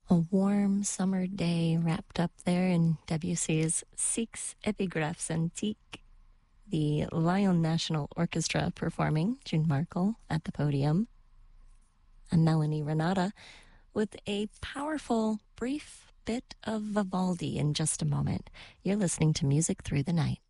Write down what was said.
A warm summer day wrapped up there in Debussy's Six Epigraphs Antiques. The Lyon National Orchestra performing, June Markle at the podium. And Melanie Renata with a powerful, brief bit of Vivaldi in just a moment. You're listening to Music Through the Night.